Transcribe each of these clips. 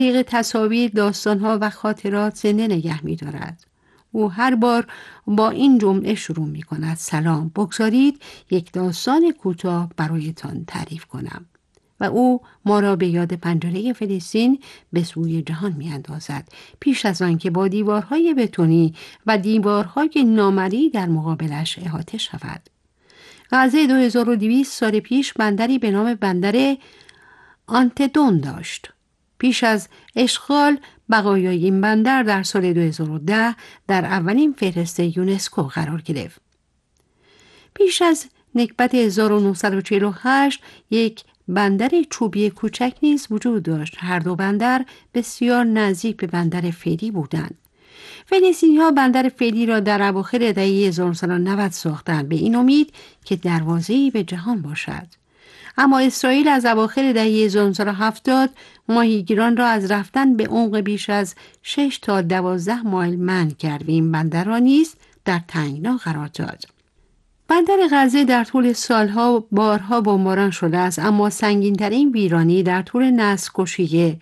طریق تصاویر، داستان‌ها و خاطرات زنده نگه می‌دارد. او هر بار با این جمله شروع می‌کند: سلام، بگذارید یک داستان کوتاه برایتان تعریف کنم. و او ما را به یاد پنجره فلسطین به سوی جهان می‌اندازد، پیش از آن که با دیوارهای بتونی و دیوارهای نامری در مقابلش احاطه شود. غزه 2200 سال پیش بندری به نام بندر آنتدون داشت. پیش از اشغال بقایای این بندر در سال 2010 در اولین فهرست یونسکو قرار گرفت. پیش از نکبت 1948 یک بندر چوبی کوچک نیز وجود داشت. هر دو بندر بسیار نزدیک به بندر فعلی بودند. فلسطینی‌ها بندر فعلی را در اواخر دهه 1990 ساختند به این امید که دروازه‌ای به جهان باشد. اما اسرائیل از اواخر دهه 1970 ماهیگیران را از رفتن به عمق بیش از 6 تا 12 مایل منع کرد و این بندر را نیز در تنگنا قرار داد. بندر غزه در طول سالها بارها بمباران شده است، اما سنگین‌ترین ویرانی در طول نسل‌کشی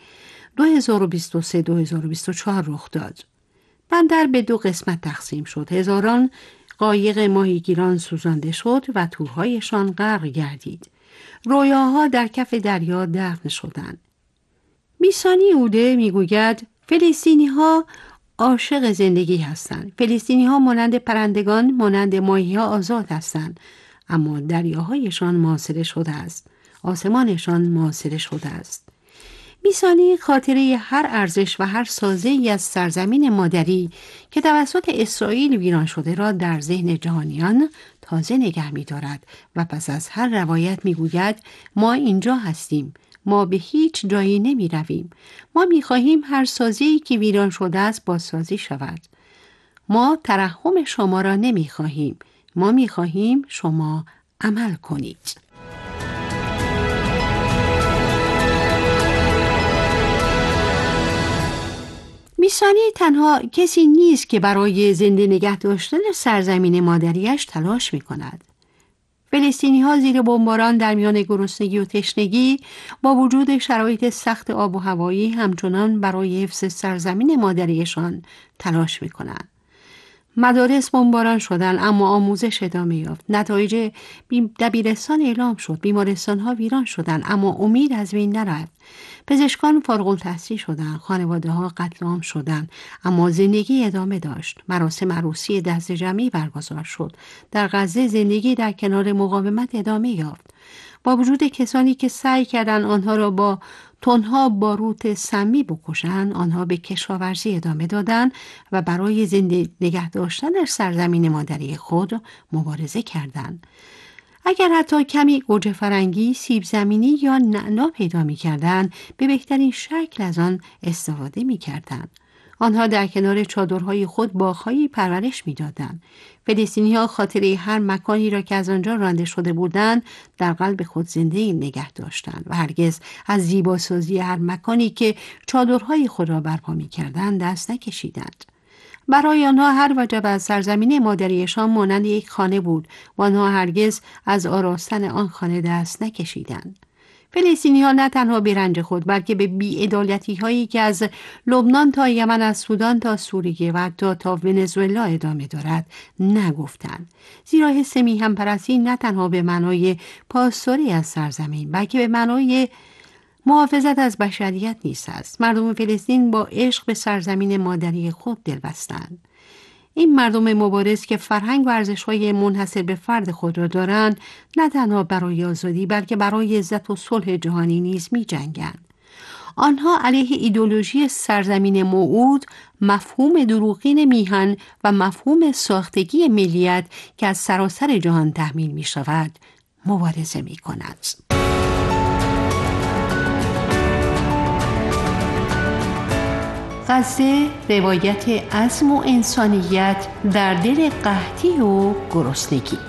2023-2024 رخ داد. بندر به دو قسمت تقسیم شد. هزاران قایق ماهیگیران سوزانده شد و تورهایشان غرق گردید. رویاها در کف دریا دفن شدند. میسانی اوده میگوید فلسطینی‌ها عاشق زندگی هستند. فلسطینی‌ها مانند پرندگان، مانند ماهی‌ها آزاد هستند، اما دریاهایشان محاصره شده است. آسمانشان محاصره شده است. میسانی خاطره هر ارزش و هر سازه‌ای از سرزمین مادری که توسط اسرائیل ویران شده را در ذهن جهانیان تازه نگه می‌دارد و پس از هر روایت می‌گوید ما اینجا هستیم، ما به هیچ جایی نمی‌رویم، ما می‌خواهیم هر سازه‌ای که ویران شده است بازسازی شود. ما ترحم شما را نمی‌خواهیم، ما می‌خواهیم شما عمل کنید. میسانی تنها کسی نیست که برای زنده نگه داشتن سرزمین مادریش تلاش می کند. فلسطینی ها زیر بمباران در میان گرسنگی و تشنگی با وجود شرایط سخت آب و هوایی همچنان برای حفظ سرزمین مادریشان تلاش می کنند. مدارس بمباران شدند اما آموزش ادامه یافت. نتایج دبیرستان اعلام شد. بیمارستان ها ویران شدند اما امید از بین نرفت. پزشکان فارغ التحصیل شدند، خانواده ها قتل عام شدند اما زندگی ادامه داشت. مراسم عروسی دست جمعی برگزار شد. در غزه زندگی در کنار مقاومت ادامه یافت. با وجود کسانی که سعی کردند آنها را با تنها باروت سمی بکشند، آنها به کشاورزی ادامه دادند و برای زنده نگه داشتن سرزمین مادری خود مبارزه کردند. اگر حتی کمی گوجه فرنگی، سیب زمینی یا نعنا پیدا می کردن، به بهترین شکل از آن استفاده می کردن. آنها در کنار چادرهای خود باغ‌هایی پرورش می دادن. فلسطینی‌ها خاطره هر مکانی را که از آنجا رانده شده بودند در قلب خود زنده نگه داشتند و هرگز از زیباسازی هر مکانی که چادرهای خود را برپا می کردند دست نکشیدند. برای آنها هر وجب از سرزمین مادریشان مانند یک خانه بود و آنها هرگز از آراستن آن خانه دست نکشیدند. فلسطینی‌ها نه تنها به رنج خود بلکه به بی‌عدالتی‌هایی که از لبنان تا یمن، از سودان تا سوریه و حتی تا ونزوئلا ادامه دارد نگفتند. زیرا حس میهن‌پرستی نه تنها به معنای پاسداری از سرزمین بلکه به معنای محافظت از بشریت نیز است. مردم فلسطین با عشق به سرزمین مادری خود دل بستند. این مردم مبارز که فرهنگ و ارزش‌های منحصر به فرد خود را دارند، نه تنها برای آزادی بلکه برای عزت و صلح جهانی نیز می‌جنگند. آنها علیه ایدئولوژی سرزمین موعود، مفهوم دروغین میهن و مفهوم ساختگی ملیت که از سراسر جهان تحمیل می‌شود مبارزه می‌کنند. غزه روایت عزم و انسانیت در دل قحطی و گرسنگی.